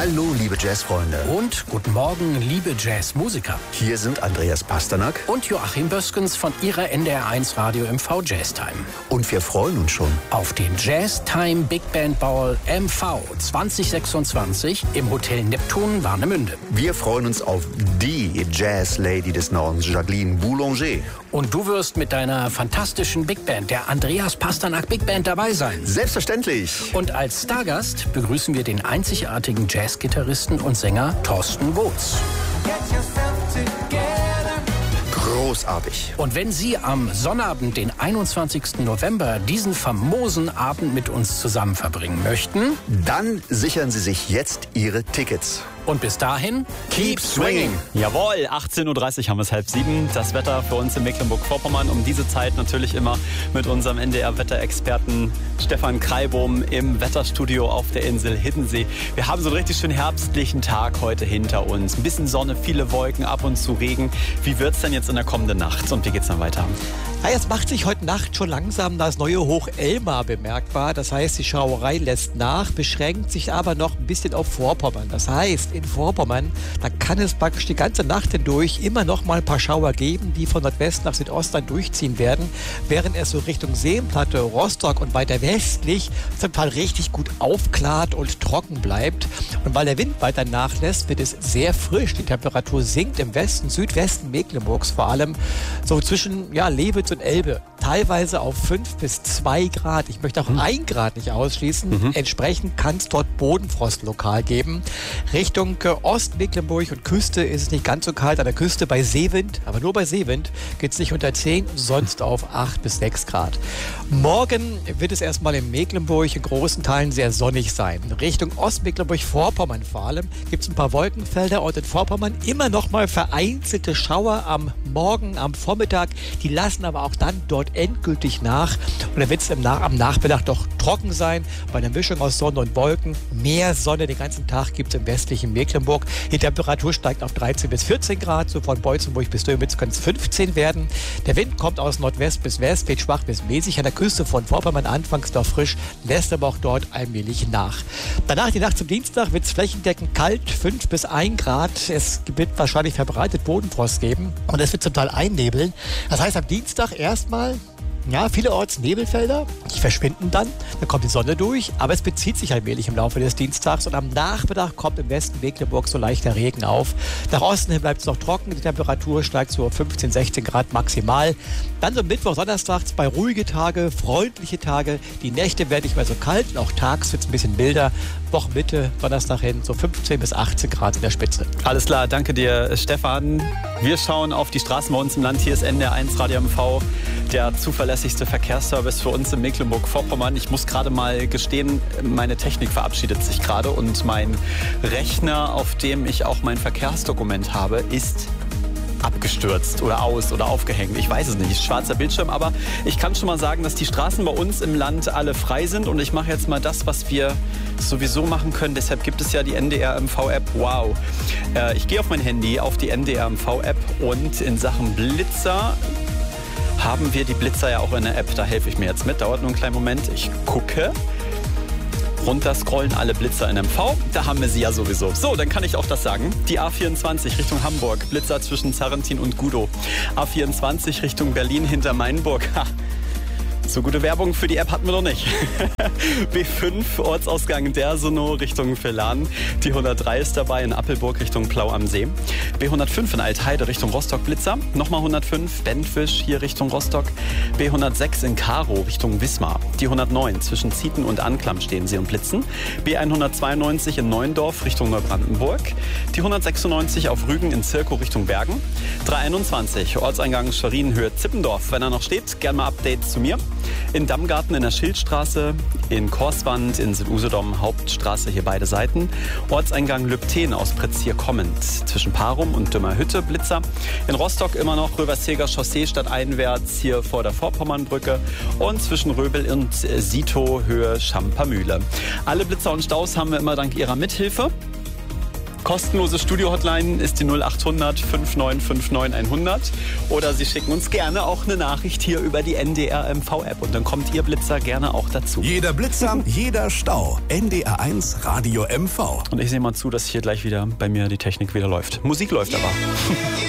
Hallo, liebe Jazzfreunde. Und guten Morgen, liebe Jazzmusiker. Hier sind Andreas Pasternak und Joachim Böskens von Ihrer NDR1 Radio MV Jazztime. Und wir freuen uns schon auf den Jazztime Big Band Ball MV 2026 im Hotel Neptun Warnemünde. Wir freuen uns auf die Jazz-Lady des Nordens, Jacqueline Boulanger. Und du wirst mit deiner fantastischen Big Band, der Andreas Pasternak Big Band, dabei sein. Selbstverständlich. Und als Stargast begrüßen wir den einzigartigen Jazzgitarristen und Sänger Thorsten Woods. Großartig. Und wenn Sie am Sonnabend, den 21. November, diesen famosen Abend mit uns zusammen verbringen möchten, dann sichern Sie sich jetzt Ihre Tickets. Und bis dahin, keep swinging. Jawohl, 18.30 Uhr haben wir es 6:30. Das Wetter für uns in Mecklenburg-Vorpommern um diese Zeit natürlich immer mit unserem NDR-Wetterexperten Stefan Kreibohm im Wetterstudio auf der Insel Hiddensee. Wir haben so einen richtig schönen herbstlichen Tag heute hinter uns. Ein bisschen Sonne, viele Wolken, ab und zu Regen. Wie wird es denn jetzt in der kommenden Nacht und wie geht es dann weiter? Ja, jetzt macht sich heute Nacht schon langsam das neue Hoch Elmar bemerkbar. Das heißt, die Schauerei lässt nach, beschränkt sich aber noch ein bisschen auf Vorpommern. Das heißt, in Vorpommern, da kann es praktisch die ganze Nacht hindurch immer noch mal ein paar Schauer geben, die von Nordwest nach Südost dann durchziehen werden, während es so Richtung Seenplatte, Rostock und weiter westlich zum Teil richtig gut aufklart und trocken bleibt. Und weil der Wind weiter nachlässt, wird es sehr frisch. Die Temperatur sinkt im Westen, Südwesten Mecklenburgs vor allem, so zwischen Lewitz und Elbe, teilweise auf 5 bis 2 Grad. Ich möchte auch 1 Grad nicht ausschließen. Entsprechend kann es dort Bodenfrost lokal geben. Richtung Ostmecklenburg und Küste ist es nicht ganz so kalt. An der Küste bei Seewind, aber nur bei Seewind, geht es nicht unter 10, sonst auf 8 bis 6 Grad. Morgen wird es erstmal in Mecklenburg in großen Teilen sehr sonnig sein. Richtung Ostmecklenburg-Vorpommern vor allem gibt es ein paar Wolkenfelder und in Vorpommern immer noch mal vereinzelte Schauer am Morgen, am Vormittag. Die lassen aber auch dann dort endgültig nach. Und dann wird es am Nachmittag doch trocken sein, bei einer Mischung aus Sonne und Wolken. Mehr Sonne den ganzen Tag gibt es im westlichen Mecklenburg. Die Temperatur steigt auf 13 bis 14 Grad, so von Beutzenburg bis Dömitz können es 15 werden. Der Wind kommt aus Nordwest bis West, weht schwach bis mäßig an der Küste von Vorpommern anfangs noch frisch, lässt aber auch dort allmählich nach. Danach, die Nacht zum Dienstag, wird es flächendeckend kalt, 5 bis 1 Grad. Es wird wahrscheinlich verbreitet Bodenfrost geben und es wird zum Teil einnebeln. Das heißt, am Dienstag erstmal vielerorts Nebelfelder, die verschwinden dann kommt die Sonne durch, aber es bezieht sich allmählich im Laufe des Dienstags und am Nachmittag kommt im Westen Mecklenburg so leichter Regen auf. Nach Osten hin bleibt es noch trocken, die Temperatur steigt so auf 15, 16 Grad maximal. Dann so Mittwoch, Donnerstag bei ruhige Tage, freundliche Tage, die Nächte werden nicht mehr so kalt und auch tags wird es ein bisschen milder. Wochenmitte, Donnerstag hin, so 15 bis 18 Grad in der Spitze. Alles klar, danke dir, Stefan. Wir schauen auf die Straßen bei uns im Land. Hier ist NDR1 Radio MV, der zuverlässigste Verkehrsservice für uns in Mecklenburg-Vorpommern. Ich muss gerade mal gestehen, meine Technik verabschiedet sich gerade und mein Rechner, auf dem ich auch mein Verkehrsdokument habe, ist abgestürzt oder aus oder aufgehängt. Ich weiß es nicht, ist schwarzer Bildschirm, aber ich kann schon mal sagen, dass die Straßen bei uns im Land alle frei sind und ich mache jetzt mal das, was wir sowieso machen können. Deshalb gibt es ja die NDR MV-App. Wow. Ich gehe auf mein Handy, auf die NDR MV-App und in Sachen Blitzer haben wir die Blitzer ja auch in der App. Da helfe ich mir jetzt mit. Dauert nur einen kleinen Moment. Ich gucke. Runterscrollen, alle Blitzer in MV. Da haben wir sie ja sowieso. So, dann kann ich auch das sagen. Die A24 Richtung Hamburg. Blitzer zwischen Zarrentin und Gudow. A24 Richtung Berlin hinter Mainburg. Ha. So gute Werbung für die App hatten wir noch nicht. B5 Ortsausgang Dersonow Richtung Villahn. Die 103 ist dabei in Appelburg Richtung Plau am See. B105 in Altheide Richtung Rostock Blitzer. Nochmal 105 Bentwisch hier Richtung Rostock. B106 in Karow Richtung Wismar. Die 109 zwischen Zieten und Anklam stehen sie und blitzen. B192 in Neuendorf Richtung Neubrandenburg. Die 196 auf Rügen in Zirkow Richtung Bergen. 321 Ortseingang Schwerin-Höhe Zippendorf. Wenn er noch steht, gerne mal Updates zu mir. In Dammgarten in der Schildstraße, in Korswand, in St-Usedom, Hauptstraße hier beide Seiten. Ortseingang Lübten aus Pretzier kommend. Zwischen Parum und Dümmerhütte Blitzer. In Rostock immer noch Röverseger Chaussee stadteinwärts hier vor der Vorpommernbrücke. Und zwischen Röbel und Sito Höhe Schampermühle. Alle Blitzer und Staus haben wir immer dank ihrer Mithilfe. Kostenlose Studio-Hotline ist die 0800 5959 100. Oder Sie schicken uns gerne auch eine Nachricht hier über die NDR MV-App. Und dann kommt Ihr Blitzer gerne auch dazu. Jeder Blitzer, jeder Stau. NDR1 Radio MV. Und ich sehe mal zu, dass hier gleich wieder bei mir die Technik wieder läuft. Musik läuft aber.